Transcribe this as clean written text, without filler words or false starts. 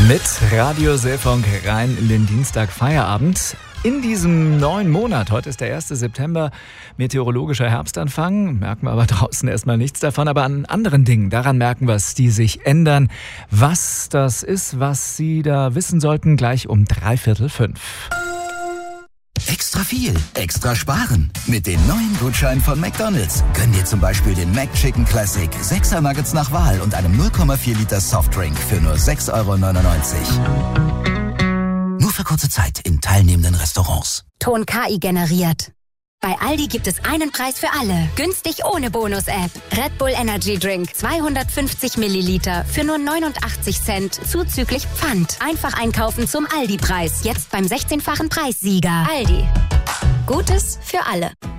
Mit Radio Seefunk rein in den Dienstag Feierabend. In diesem neuen Monat, heute ist der 1. September, meteorologischer Herbstanfang, merken wir aber draußen erstmal nichts davon, aber an anderen Dingen, daran merken wir es, die sich ändern. Was das ist, was Sie da wissen sollten, gleich um 3:45. Extra viel, extra sparen. Mit den neuen Gutscheinen von McDonald's. Gönn dir zum Beispiel den McChicken Classic, 6er Nuggets nach Wahl und einem 0,4 Liter Softdrink für nur 6,99 €. Nur für kurze Zeit in teilnehmenden Restaurants. Ton KI generiert. Bei Aldi gibt es einen Preis für alle. Günstig ohne Bonus-App. Red Bull Energy Drink 250 Milliliter für nur 89 Cent zuzüglich Pfand. Einfach einkaufen zum Aldi-Preis. Jetzt beim 16-fachen Preissieger. Aldi. Gutes für alle.